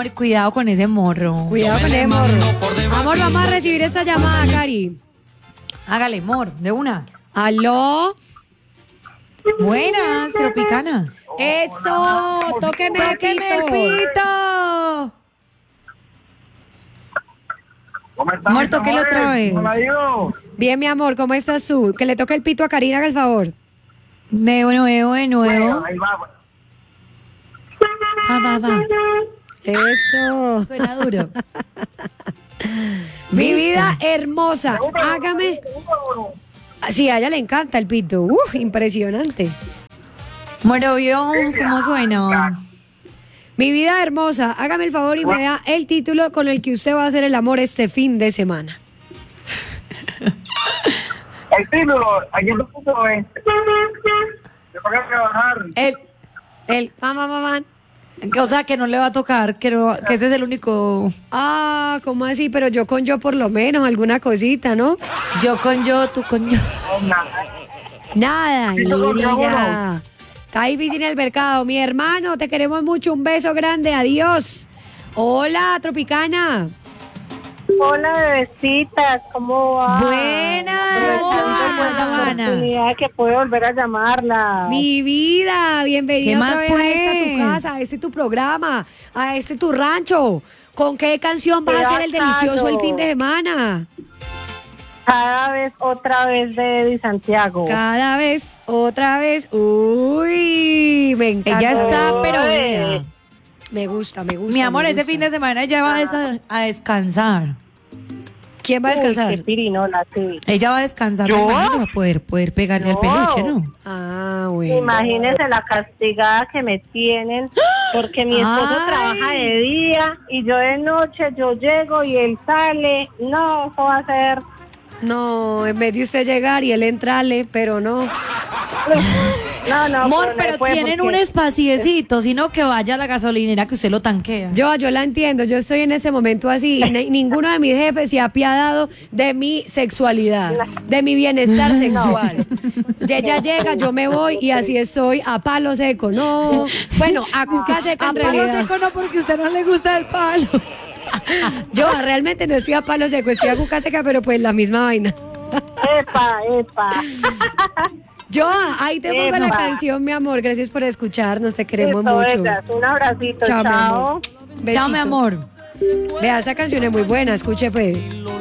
amor, cuidado con ese morro. Cuidado con ese morro. Amor, vamos a recibir esta llamada, Cari. Hágale, amor, de una. ¿Aló? Buenas, Tropicana. ¡Eso! ¡Tóqueme el el pito! ¿Cómo estás? Amor, tóquelo otra vez. ¿Cómo la digo? Bien, mi amor, ¿cómo estás tú? Que le toque el pito a Karina, haga el favor. De nuevo, de nuevo. Ahí va. Va. Eso. Suena duro. Mi vida hermosa, hágame. Sí, a ella le encanta el pito. Impresionante. Moro, ¿vio cómo suena? Mi vida hermosa, hágame el favor y me da el título con el que usted va a hacer el amor este fin de semana. El título, aquí en tu punto es. Te toca trabajar. El mamá. O sea, que no le va a tocar, que ese es el único. Ah, ¿cómo así? Pero yo con yo por lo menos, alguna cosita, ¿no? Yo con yo, tú con yo. Nada, Sí, yo con yo, mira. Está difícil el mercado. Mi hermano, te queremos mucho. Un beso grande. Adiós. Hola, Tropicana. Hola, bebecitas, ¿cómo va? Buenas, Oportunidad que puedo volver a llamarla. Mi vida, bienvenida ¿Qué otra más, vez a esta tu pues? casa, a este tu programa, a este tu rancho. ¿Con qué canción vas a hacer el delicioso el fin de semana? Cada vez, otra vez de Eddie Santiago. Cada vez, otra vez. Uy, me encanta. Ella está, pero vea. Me gusta. Mi amor, me ese gusta. fin de semana ella va a descansar. ¿Quién va a descansar? Uy, qué pirinola, sí. Ella va a descansar, ¿Yo? me imagino, para poder pegarle al No. peluche, ¿no? Ah, bueno. Imagínese la castigada que me tienen, porque mi esposo Ay. trabaja de día y yo de noche, yo llego y él sale. No, eso va a ser... No, en vez de usted llegar y él entrarle, pero no. No, Amor, no pero puede tienen porque- un espaciecito, sino que vaya a la gasolinera que usted lo tanquea. Yo la entiendo, yo estoy en ese momento así y ninguno de mis jefes se ha apiadado de mi sexualidad, de mi bienestar sexual. Y ella llega, yo me voy y así estoy a palo seco. No, bueno, a cuca seca en realidad. no, porque a usted no le gusta el palo. Yo realmente no estoy a palo seco, estoy a cuca seca, pero pues la misma vaina. Epa. Yo, ahí te pongo la Epa. canción, mi amor. Gracias por escucharnos, te queremos Listo, mucho. bellas, un abracito, Chao, mi chao. amor. Chao, mi Besito. amor. Vea, esa canción es muy buena, escuche pues.